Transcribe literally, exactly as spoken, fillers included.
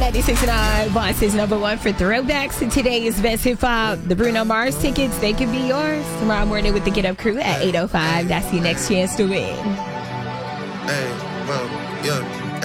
ninety-six point nine, Boston's number one for throwbacks. And today is Best Hip Hop. The Bruno Mars tickets, they could be yours tomorrow morning with the Get Up Crew at eight oh five. That's your next chance to win. Hey, well, yeah.